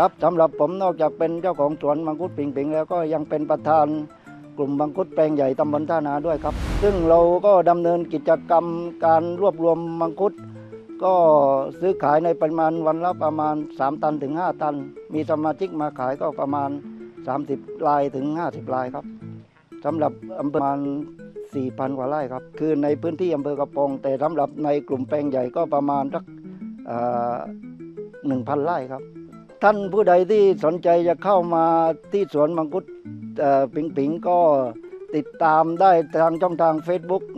ครับสำหรับผมนอกจากเป็นเจ้าของสวนมังคุดปิงปิงแล้วก็ยังเป็นประธานกลุ่มมังคุดแปลงใหญ่ตำบลท่านาด้วยครับซึ่งเราก็ดำเนินกิจกรรมการรวบรวมมังคุดก็ซื้อขายในปริมาณวันละประมาณ3 ตันถึง 5 ตันมีสมาชิกมาขายก็ประมาณ30 รายถึง50 รายครับสำหรับอำเภอประมาณ4,000 กว่าไร่ครับคือในพื้นที่อำเภอกระโปรงแต่สำหรับในกลุ่มแปลงใหญ่ก็ประมาณสัก1,000 ไร่ครับท่านผู้ใดที่สนใจจะเข้ามาที่สวนมังคุดปิงปิงก็ติดตามได้ทางช่องทาง Facebook